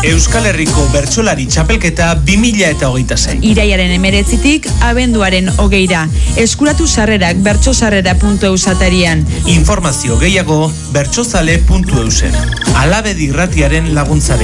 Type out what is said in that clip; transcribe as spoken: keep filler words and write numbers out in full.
Euskal Herriko Bertsolari Txapelketa bi mila hogeita sei. Iraiaren emeretzitik abenduaren hogeira. Eskuratu sarrerak bertsosarrera puntu eus atarian. Informazio gehiago bertsozale puntu eusen. Alabedi irratiaren laguntzare.